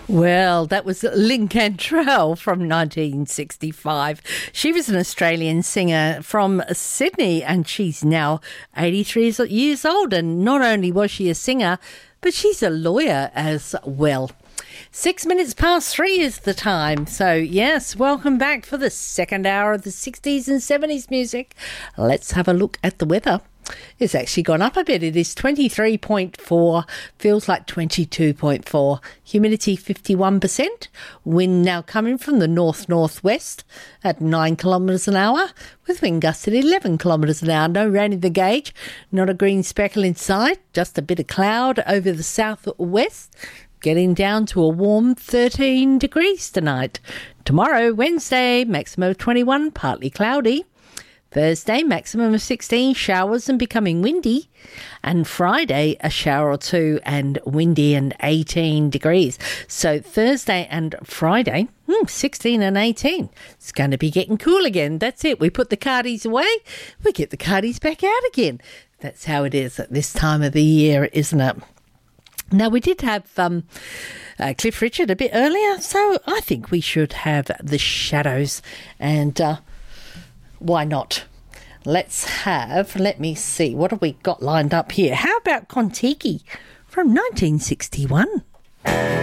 Well, that was Lynn Cantrell from 1965. She was an Australian singer from Sydney, and she's now 83 years old. And not only was she a singer, but she's a lawyer as well. 6 minutes past 3 is the time. So, yes, welcome back for the second hour of the 60s and 70s music. Let's have a look at the weather. It's actually gone up a bit. It is 23.4, feels like 22.4. Humidity 51%. Wind now coming from the north-northwest at 9 kilometres an hour, with wind gusts at 11 kilometres an hour. No rain in the gauge, not a green speckle in sight, just a bit of cloud over the southwest. Getting down to a warm 13 degrees tonight. Tomorrow, Wednesday, maximum of 21, partly cloudy. Thursday, maximum of 16, showers and becoming windy. And Friday, a shower or two and windy and 18 degrees. So Thursday and Friday, 16 and 18. It's going to be getting cool again. That's it. We put the cardies away. We get the cardies back out again. That's how it is at this time of the year, isn't it? Now, we did have Cliff Richard a bit earlier, so I think we should have The Shadows. And why not? Let me see, what have we got lined up here? How about Kon-Tiki from 1961?